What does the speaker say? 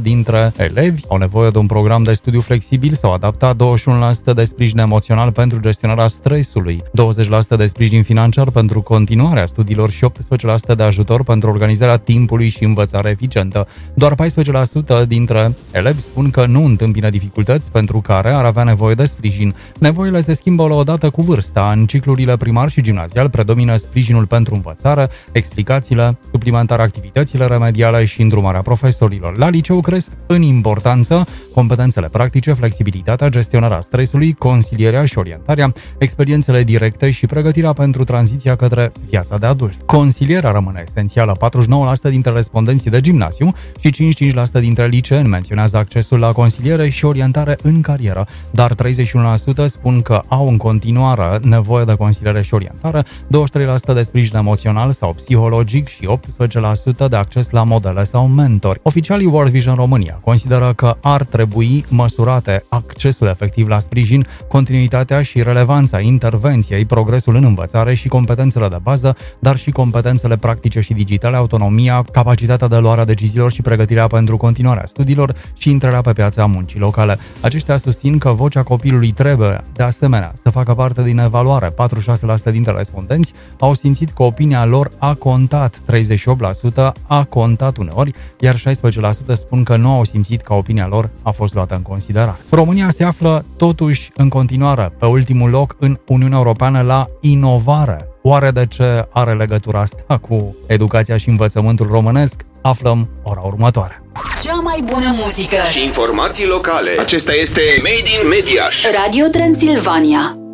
dintre elevi au nevoie de un program de studiu flexibil sau adaptat, 21% de sprijin emoțional pentru gestionarea stresului, 20% de sprijin financiar pentru continuarea studiilor și 18% de ajutor pentru organizarea timpului și învățare eficientă. Doar 14% dintre elevi spun că nu întâmpină dificultăți pentru care ar avea nevoie de sprijin. Nevoile se schimbă la odată cu vârsta. În ciclurile primar și gimnazial predomină sprijinul pentru învățare, explicațiile, suplimentarea activitățile remediale și îndrumarea profesorilor. La liceu cresc în importanță competențele practice, flexibilitatea, gestionarea stresului, consilierea și orientarea, experiențele directe și pregătirea pentru tranziția către viața de adult. Consilierea rămâne esențială. 49% dintre respondenții de gimnaziu și 55% dintre liceeni menționează accesul la consiliere și orientare în carieră, dar 31% spun că au în continuare nevoie de consiliere și orientare, 23% de sprijin emoțional sau psihologic și 18% de acces la modele sau mentori. Oficialii World Vision România consideră că ar trebui măsurate accesul efectiv la sprijin, continuitatea și relevanța intervenției, progresul în învățare și competențele de bază, dar și competențele practice și digitale, autonomia, capacitatea de luare a deciziilor și pregătirea pentru continuarea studiilor și intrarea pe piața muncii locale. Aceștia susțin că vocea copilului trebuie, de asemenea, să facă parte din evaluare. 46% dintre respondenți au simțit că opinia lor a contat, 38% a contat uneori, iar 16% spun că nu au simțit că opinia lor a fost luată în considerare. România se află totuși în continuare pe ultimul loc în Uniunea Europeană la inovare. Oare de ce are legătura asta cu educația și învățământul românesc? Aflăm ora următoare. Cea mai bună muzică și informații locale. Acesta este Made in Mediaș. Radio Transilvania.